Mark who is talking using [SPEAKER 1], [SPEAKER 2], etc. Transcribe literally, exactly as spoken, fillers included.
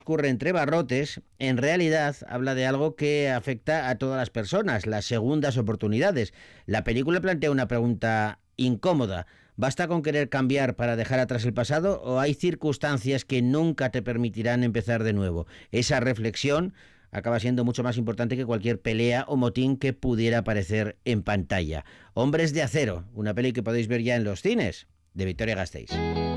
[SPEAKER 1] ocurre entre barrotes, en realidad habla de algo que afecta a todas las personas, las segundas oportunidades. La película plantea una pregunta incómoda. ¿Basta con querer cambiar para dejar atrás el pasado o hay circunstancias que nunca te permitirán empezar de nuevo? Esa reflexión acaba siendo mucho más importante que cualquier pelea o motín que pudiera aparecer en pantalla. Hombres de acero, una peli que podéis ver ya en los cines, de Victoria Gasteiz.